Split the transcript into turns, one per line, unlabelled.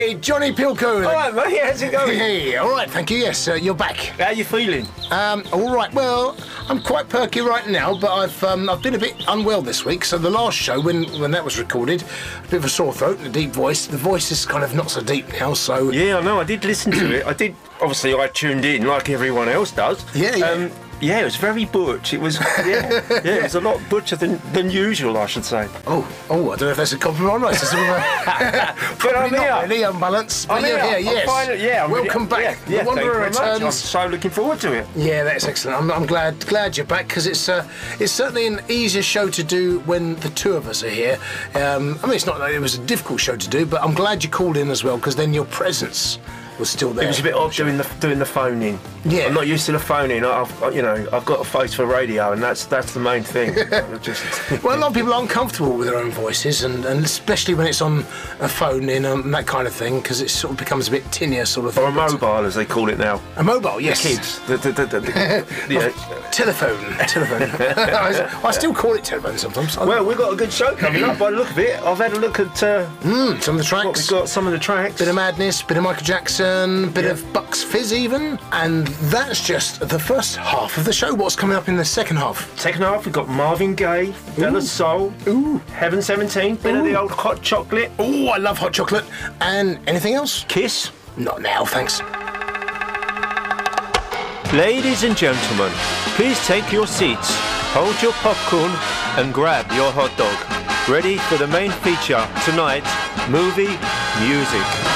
Hey, Johnny Pilco.
All right, mate, how's it going?
Hey, all right, thank you. Yes, you're back.
How you feeling?
All right. Well, I'm quite perky right now, but I've been a bit unwell this week. So the last show, when that was recorded, a bit of a sore throat and a deep voice. The voice is kind of not so deep now. So
Yeah, I know. I did listen to it. I did. Obviously, I tuned in like everyone else does.
Yeah.
Yeah, it was very butch. It was, it was a lot butcher than usual, I should say.
Oh, I don't know if that's a compliment or not. It's sort of
But I'm
not
here.
really unbalanced. But
I'm here.
you're here, yes.
I'm
Welcome back.
Yeah,
The Wanderer
thank you very much. I'm
returns.
so looking forward to it.
Yeah, that's excellent. I'm glad you're back because it's certainly an easier show to do when the two of us are here. I mean, it's not that it was a difficult show to do, but I'm glad you called in as well because then your presence was still there.
It was a bit odd doing the phone in.
Yeah.
I'm not used to the phone in. I've got a face for radio, and that's the main thing.
Well, a lot of people aren't comfortable with their own voices, and especially when it's on a phone in and that kind of thing, because it sort of becomes a bit tinnier sort of thing.
Or a mobile, as they call it now.
A mobile, yes.
Kids.
Telephone. I still call it telephone sometimes.
Well, we've got a good show coming up by the look of it. I've had a look at
some of the tracks.
what we've got, some of the tracks.
Bit of Madness, bit of Michael Jackson, bit of Bucks Fizz even, and that's just the first half of the show. What's coming up in the second half?
Second half, we've got Marvin Gaye, Della Soul, Heaven 17, bit of the old hot chocolate.
Oh, I love hot chocolate. And anything else?
Kiss.
Not now, thanks.
Ladies and gentlemen, please take your seats, hold your popcorn and grab your hot dog. Ready for the main feature tonight, movie music.